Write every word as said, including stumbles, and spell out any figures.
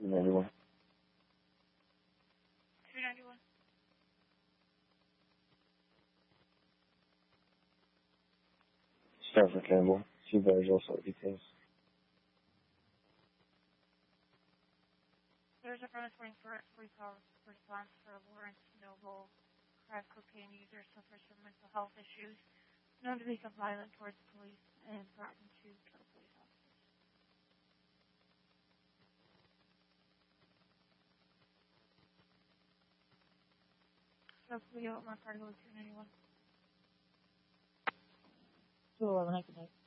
ninety-one. two ninety-one. Start for Campbell. Supervisor also details. There's a premise waiting for recall response for Lawrence Noble, crack cocaine user, suffers from mental health issues, known to become violent towards police and threaten to kill police officers. So Leo, my party was two ninety-one. two eleven, I can make.